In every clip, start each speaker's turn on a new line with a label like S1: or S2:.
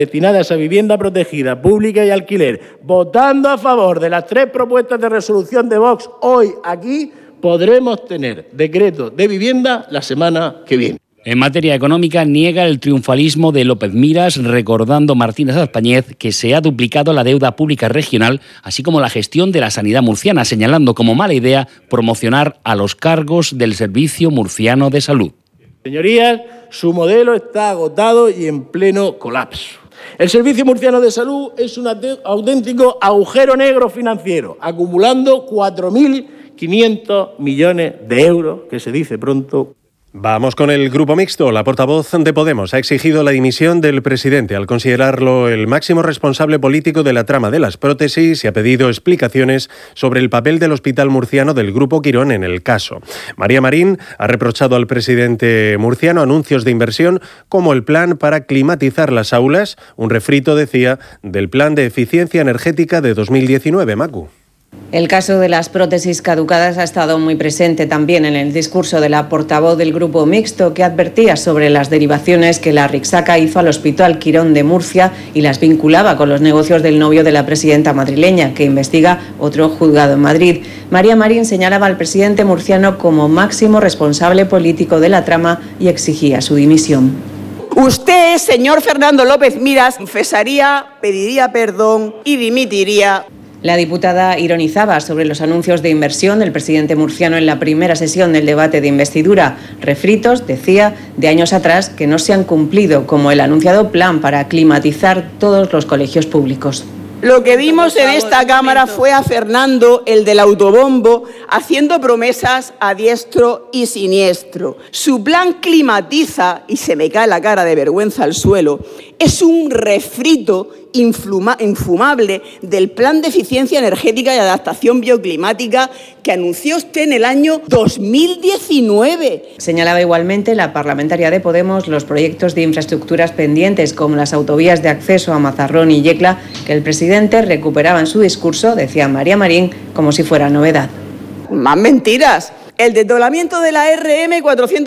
S1: destinadas a vivienda protegida, pública y alquiler, votando a favor de las 3 propuestas de resolución de Vox hoy aquí, podremos tener decreto de vivienda la semana que viene.
S2: En materia económica, niega el triunfalismo de López Miras, recordando Martínez Azpañez que se ha duplicado la deuda pública regional, así como la gestión de la sanidad murciana, señalando como mala idea promocionar a los cargos del Servicio Murciano de Salud.
S1: Señorías, su modelo está agotado y en pleno colapso. El Servicio Murciano de Salud es un auténtico agujero negro financiero, acumulando 4.500 millones de euros, que se dice pronto.
S3: Vamos con el Grupo Mixto. La portavoz de Podemos ha exigido la dimisión del presidente al considerarlo el máximo responsable político de la trama de las prótesis y ha pedido explicaciones sobre el papel del Hospital Murciano del Grupo Quirón en el caso. María Marín ha reprochado al presidente murciano anuncios de inversión como el plan para climatizar las aulas, un refrito, decía, del plan de eficiencia energética de 2019, Macu.
S4: El caso de las prótesis caducadas ha estado muy presente también en el discurso de la portavoz del Grupo Mixto, que advertía sobre las derivaciones que la Rixaca hizo al Hospital Quirón de Murcia y las vinculaba con los negocios del novio de la presidenta madrileña, que investiga otro juzgado en Madrid. María Marín señalaba al presidente murciano como máximo responsable político de la trama y exigía su dimisión.
S5: Usted, señor Fernando López Miras, confesaría, pediría perdón y dimitiría.
S4: La diputada ironizaba sobre los anuncios de inversión del presidente murciano en la primera sesión del debate de investidura. Refritos, decía, de años atrás que no se han cumplido, como el anunciado plan para climatizar todos los colegios públicos.
S5: Lo que vimos en esta Cámara fue a Fernando, el del autobombo, haciendo promesas a diestro y siniestro. Su plan climatiza, y se me cae la cara de vergüenza al suelo, es un refrito infumable del plan de eficiencia energética y adaptación bioclimática que anunció usted en el año 2019.
S4: Señalaba igualmente la parlamentaria de Podemos los proyectos de infraestructuras pendientes, como las autovías de acceso a Mazarrón y Yecla, que el presidente recuperaba en su discurso, decía María Marín, como si fuera novedad.
S5: Más mentiras. El desdoblamiento de la RM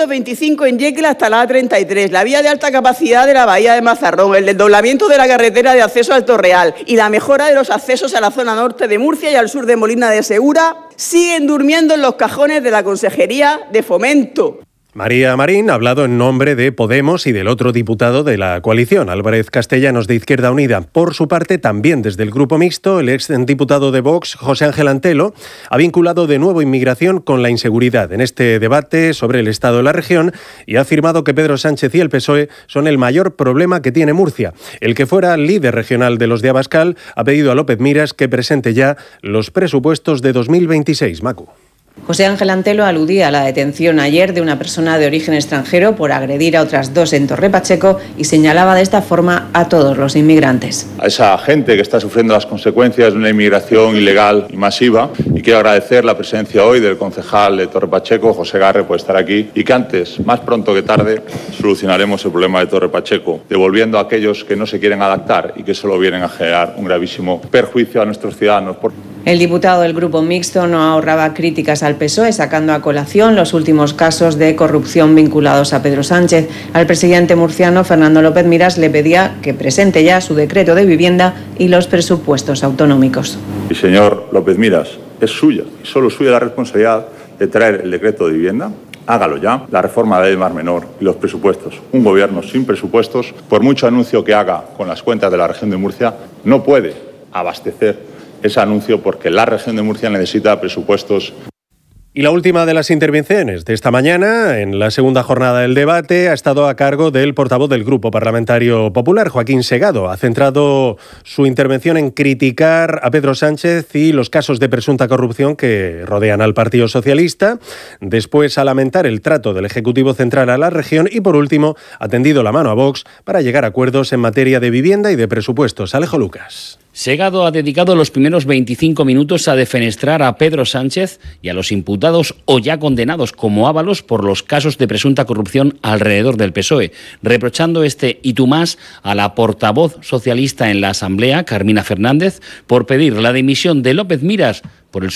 S5: 425 en Yecla hasta la A33, la vía de alta capacidad de la bahía de Mazarrón, el desdoblamiento de la carretera de acceso al Torreal y la mejora de los accesos a la zona norte de Murcia y al sur de Molina de Segura siguen durmiendo en los cajones de la Consejería de Fomento.
S3: María Marín ha hablado en nombre de Podemos y del otro diputado de la coalición, Álvarez Castellanos, de Izquierda Unida. Por su parte, también desde el Grupo Mixto, el exdiputado de Vox, José Ángel Antelo, ha vinculado de nuevo inmigración con la inseguridad en este debate sobre el estado de la región y ha afirmado que Pedro Sánchez y el PSOE son el mayor problema que tiene Murcia. El que fuera líder regional de los de Abascal ha pedido a López Miras que presente ya los presupuestos de 2026. Macu.
S4: José Ángel Antelo aludía a la detención ayer de una persona de origen extranjero por agredir a otras 2 en Torre Pacheco y señalaba de esta forma a todos los inmigrantes.
S6: A esa gente que está sufriendo las consecuencias de una inmigración ilegal y masiva, y quiero agradecer la presencia hoy del concejal de Torre Pacheco, José Garre, por estar aquí, y que antes, más pronto que tarde, solucionaremos el problema de Torre Pacheco, devolviendo a aquellos que no se quieren adaptar y que solo vienen a generar un gravísimo perjuicio a nuestros ciudadanos.
S4: El diputado del Grupo Mixto no ahorraba críticas al PSOE, sacando a colación los últimos casos de corrupción vinculados a Pedro Sánchez. Al presidente murciano, Fernando López Miras, le pedía que presente ya su decreto de vivienda y los presupuestos autonómicos.
S6: Y señor López Miras, es suya, y solo suya la responsabilidad de traer el decreto de vivienda. Hágalo ya, la reforma de la ley Mar Menor y los presupuestos. Un gobierno sin presupuestos, por mucho anuncio que haga con las cuentas de la región de Murcia, no puede abastecer ese anuncio porque la región de Murcia necesita presupuestos.
S3: Y la última de las intervenciones de esta mañana, en la segunda jornada del debate, ha estado a cargo del portavoz del Grupo Parlamentario Popular, Joaquín Segado. Ha centrado su intervención en criticar a Pedro Sánchez y los casos de presunta corrupción que rodean al Partido Socialista. Después, a lamentar el trato del Ejecutivo Central a la región y, por último, ha tendido la mano a Vox para llegar a acuerdos en materia de vivienda y de presupuestos. Alejo Lucas.
S2: Segado ha dedicado los primeros 25 minutos a defenestrar a Pedro Sánchez y a los imputados o ya condenados como Ábalos por los casos de presunta corrupción alrededor del PSOE, reprochando este y tú más a la portavoz socialista en la Asamblea, Carmina Fernández, por pedir la dimisión de López Miras por el